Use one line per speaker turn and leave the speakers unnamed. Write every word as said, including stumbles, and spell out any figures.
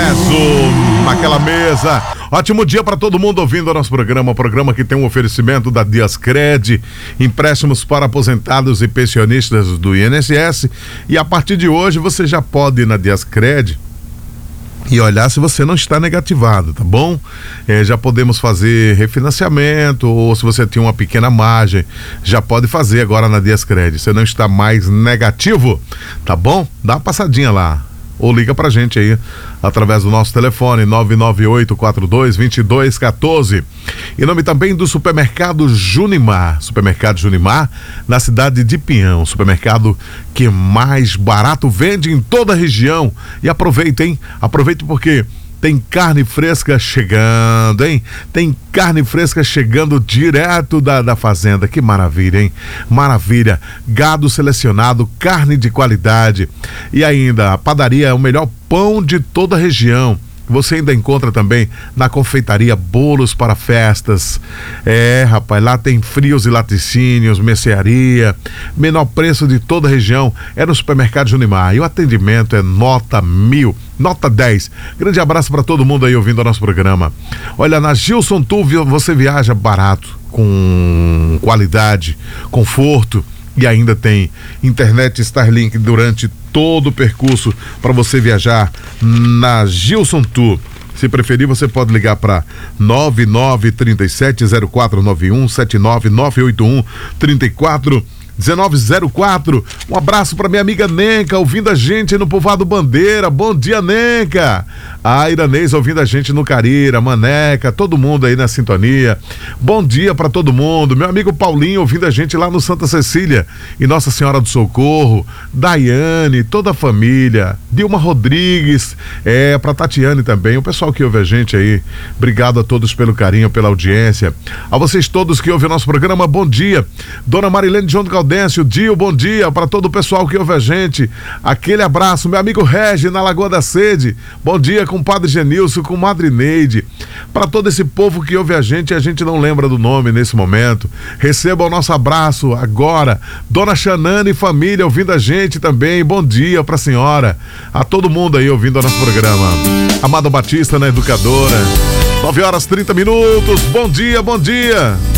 peso naquela mesa. Ótimo dia para todo mundo ouvindo o nosso programa, programa que tem um oferecimento da Diascred, empréstimos para aposentados e pensionistas do I N S S, e a partir de hoje você já pode ir na Diascred e olhar se você não está negativado, tá bom? É, já podemos fazer refinanciamento, ou se você tem uma pequena margem, já pode fazer agora na Diascred. Você não está mais negativo, tá bom? Dá uma passadinha lá. Ou liga pra gente aí, através do nosso telefone nove nove oito quatro dois dois dois um quatro. Em nome também do Supermercado Junimar, Supermercado Junimar, na cidade de Pinhão, supermercado que mais barato vende em toda a região. E aproveita, hein? Aproveita porque tem carne fresca chegando, hein? Tem carne fresca chegando direto da, da fazenda. Que maravilha, hein? Maravilha. Gado selecionado, carne de qualidade. E ainda, a padaria é o melhor pão de toda a região. Você ainda encontra também na confeitaria bolos para festas. É, rapaz, lá tem frios e laticínios, mercearia, menor preço de toda a região é no Supermercado Junimar. E o atendimento é nota mil, nota dez. Grande abraço para todo mundo aí ouvindo o nosso programa. Olha, na Gilson Tour você viaja barato, com qualidade, conforto. E ainda tem internet Starlink durante todo o percurso para você viajar na Gilson Tour. Se preferir, você pode ligar para nove nove três sete zero quatro nove um sete nove nove oito um três quatro um nove zero quatro. Um abraço para minha amiga Nenca, ouvindo a gente no Povoado Bandeira. Bom dia, Nenca. A Iranês ouvindo a gente no Carira, Maneca, todo mundo aí na sintonia. Bom dia para todo mundo. Meu amigo Paulinho ouvindo a gente lá no Santa Cecília e Nossa Senhora do Socorro. Daiane, toda a família. Dilma Rodrigues, é, para Tatiane também, o pessoal que ouve a gente aí. Obrigado a todos pelo carinho, pela audiência. A vocês todos que ouvem o nosso programa, bom dia. Dona Marilene João do Gaudêncio, Dio, bom dia para todo o pessoal que ouve a gente. Aquele abraço, meu amigo Regi na Lagoa da Sede. Bom dia, compadre Genilson, com Madre Neide. Para todo esse povo que ouve a gente, a gente não lembra do nome nesse momento. Receba o nosso abraço agora. Dona Xanana e família ouvindo a gente também. Bom dia para a senhora. A todo mundo aí ouvindo o nosso programa. Amado Batista na Educadora. nove horas e trinta minutos. Bom dia, bom dia.